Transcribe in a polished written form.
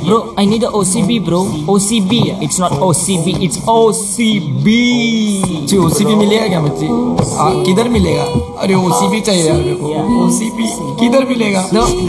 Bro, I need a OCB, bro. OCB. It's not OCB, it's OCB. Ji OCB मिलेगा क्या मुझे? किधर मिलेगा? अरे OCB चाहिए यार मेरे को। OCB किधर मिलेगा?